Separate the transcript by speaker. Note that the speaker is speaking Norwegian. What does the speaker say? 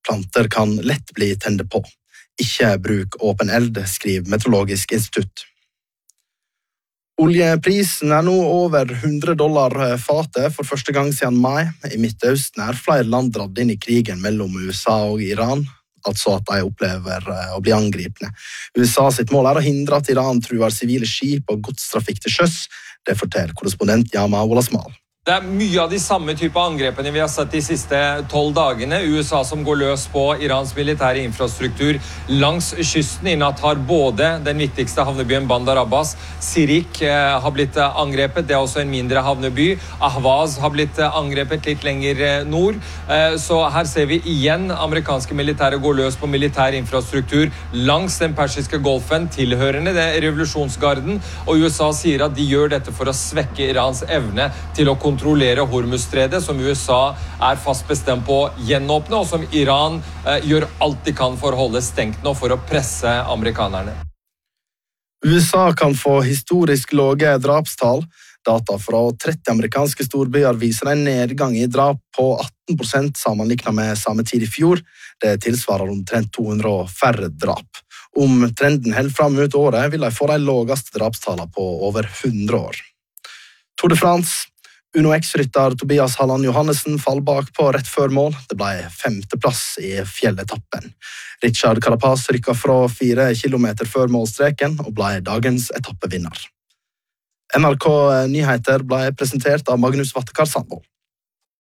Speaker 1: Planter kan lett bli tende på. Ikke bruk åpen eld, skriver Meteorologisk institutt. Oljeprisen nå over $100 fatet for første gang siden mai. I Midtøsten flere land dratt inn i krigen mellom USA og Iran, altså at de opplever å bli angripne. USA sitt mål å hindre at Iran truer sivile skip og godstrafikk til sjøs. Det forteller korrespondent Yama Wolasmal.
Speaker 2: Det mye av de samme type angrepene vi har sett de siste 12 dagene. USA som går løs på Irans militære infrastruktur langs kysten. I natt har både den viktigste havnebyen Bandar Abbas, Sirik, har blitt angrepet. Det også en mindre havneby. Ahvaz har blitt angrepet litt lenger nord. Så her ser vi igjen amerikanske militære gå løs på militær infrastruktur langs den persiske golfen, tilhørende det revolusjonsgarden. Og USA sier at de gjør dette for å svekke Irans evne til å kontrollere Hormuzstredet, som USA fast bestemt på å gjenåpne, og som Iran gjør alt de kan for å holde stengt nå for å presse amerikanerne.
Speaker 1: USA kan få historisk lave drapstall. Data fra 30 amerikanske storbyer viser en nedgang i drap på 18% sammenlignet med samme tid i fjor. Det tilsvarer omtrent 200 færre drap. Om trenden helt frem ut året vil de få de laveste drapstallene på over 100 år. Tour de France. UnoX-rytter Tobias Halland Johannessen fall bak på rett før mål. Det ble 5. plass i fjelletappen. Richard Carapaz rykket fra 4 kilometer før målstreken og ble dagens etappevinner. NRK Nyheter ble presentert av Magnus Vattekar Sandvold.